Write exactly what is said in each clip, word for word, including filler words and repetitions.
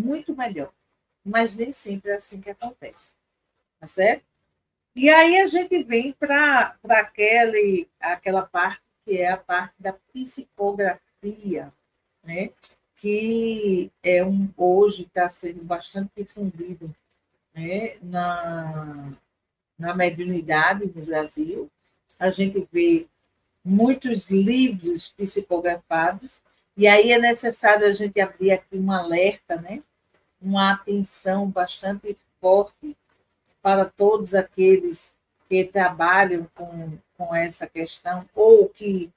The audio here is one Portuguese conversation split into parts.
muito melhor. Mas nem sempre é assim que acontece. Tá certo? E aí a gente vem para aquela parte que é a parte da psicografia, né? Que é um, hoje está sendo bastante difundido, né? na, na mediunidade do Brasil. A gente vê muitos livros psicografados, e aí é necessário a gente abrir aqui um alerta, né? Uma atenção bastante forte para todos aqueles que trabalham com, com essa questão ou que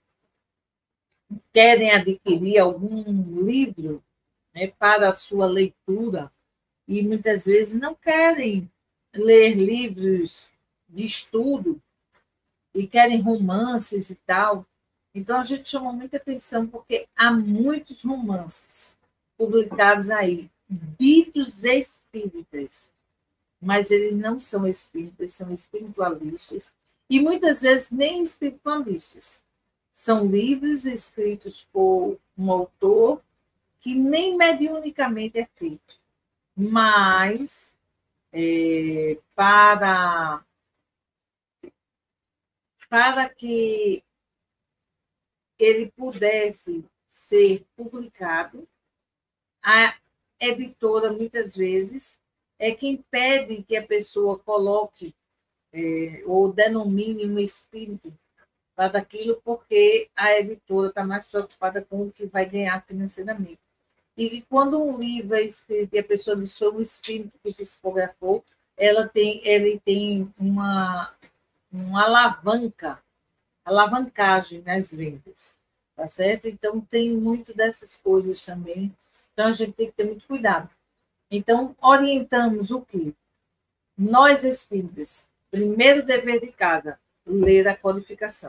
querem adquirir algum livro, né, para a sua leitura e muitas vezes não querem ler livros de estudo e querem romances e tal. Então, a gente chama muita atenção porque há muitos romances publicados aí, ditos espíritas, mas eles não são espíritas, são espiritualistas, e muitas vezes nem espiritualistas. São livros escritos por um autor que nem mediunicamente é feito, mas é, para, para que ele pudesse ser publicado, a editora, muitas vezes, é quem pede que a pessoa coloque é, ou denomine um espírito para aquilo, porque a editora está mais preocupada com o que vai ganhar financeiramente. E quando um livro é escrito e a pessoa diz que foi um espírito que psicografou, ela tem, ele tem uma, uma alavanca, alavancagem nas vendas, tá certo? Então, tem muito dessas coisas também. Então, a gente tem que ter muito cuidado. Então, orientamos o quê? Nós, espíritas, primeiro dever de casa, ler a codificação.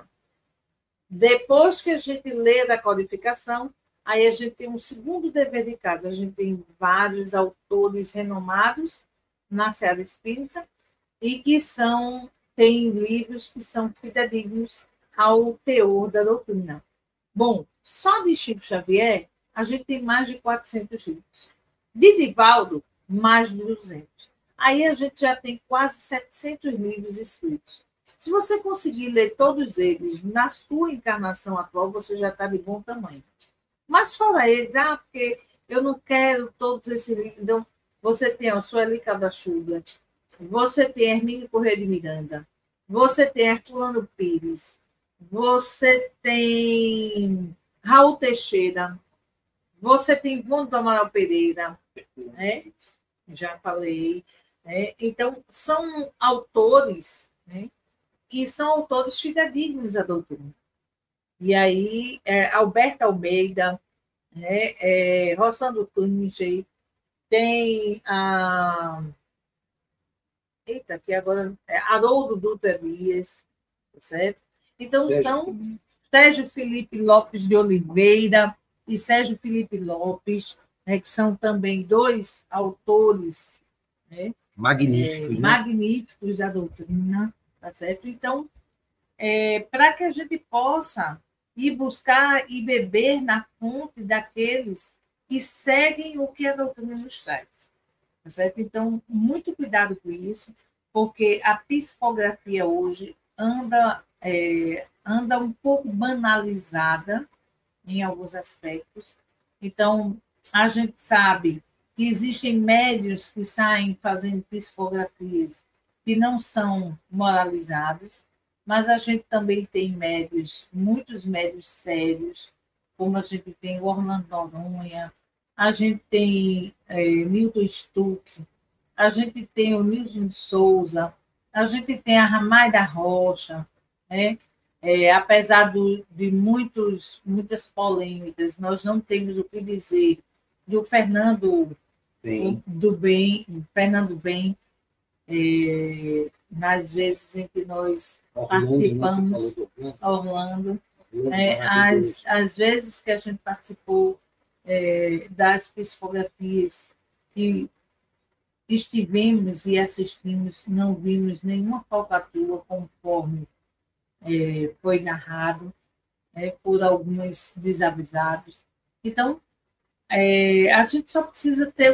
Depois que a gente lê a codificação, aí a gente tem um segundo dever de casa. A gente tem vários autores renomados na seara espírita e que são, têm livros que são fidedignos ao teor da doutrina. Bom, só de Chico Xavier, a gente tem mais de quatrocentos livros. De Divaldo, mais de duzentos. Aí a gente já tem quase setecentos livros escritos. Se você conseguir ler todos eles na sua encarnação atual, você já está de bom tamanho. Mas fora eles, ah, porque eu não quero todos esses livros. Então, você tem a Sueli Cabachuga, você tem Hermínio Corrêa de Miranda, você tem Herculano Pires, você tem Raul Teixeira, você tem Ivone do Amaral Pereira, né? Já falei. Né? Então, são autores, né, que são autores fidedignos à doutrina. E aí, é, Alberto Almeida, né, é, Rossandro Klinger, tem a... Eita, que agora... É, Haroldo Dutra Dias, certo? Então, Sérgio. são Sérgio Felipe Lopes de Oliveira e Sérgio Felipe Lopes, né, que são também dois autores, né, magníficos, é, né? magníficos da doutrina, tá certo? Então, é, para que a gente possa ir buscar e beber na fonte daqueles que seguem o que a doutrina nos traz, tá certo? Então, muito cuidado com isso, porque a psicografia hoje anda, é, anda um pouco banalizada em alguns aspectos. Então, a gente sabe que existem médios que saem fazendo psicografias que não são moralizados, mas a gente também tem médios, muitos médios sérios, como a gente tem o Orlando Noronha, a gente tem é, Milton Stuck, a gente tem o Nilson de Souza, a gente tem a Ramaida Rocha, né? É, apesar do, de muitos, muitas polêmicas, nós não temos o que dizer do Fernando Bem. do Bem, Fernando Bem, é, nas vezes em que nós Orlando, participamos, Orlando, é, as, as vezes que a gente participou é, das psicografias que estivemos e assistimos, não vimos nenhuma falcatrua conforme é, foi narrado, é, por alguns desavisados. Então, é, a gente só precisa ter